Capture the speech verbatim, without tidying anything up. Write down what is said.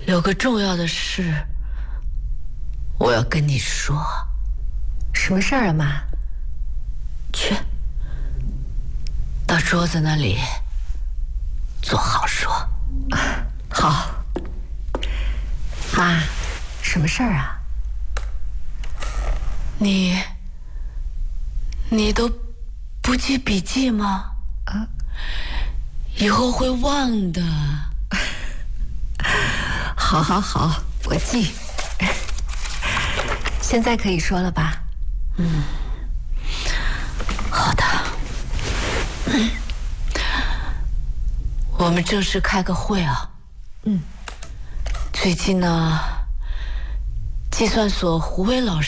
有个重要的事，我要跟你说。 什么事儿啊，妈？ 去，到桌子那里坐好说。 啊，好。妈，什么事儿啊？ 你，你都不记笔记吗？ 啊， 以后会忘的。 好，好，好，我记。现在可以说了吧？ 嗯，好的。嗯，我们正式开个会啊。 嗯。 最近呢，计算所胡伟老师